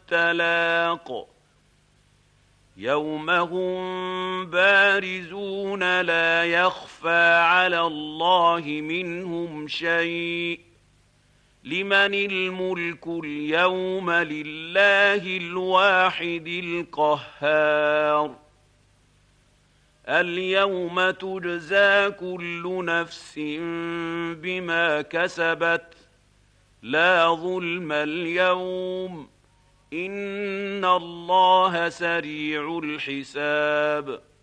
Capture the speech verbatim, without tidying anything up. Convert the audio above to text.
والتلاق يوم هم بارزون لا يخفى على الله منهم شيء لمن الملك اليوم لله الواحد القهار اليوم تجزى كل نفس بما كسبت لا ظلم اليوم إن الله سريع الحساب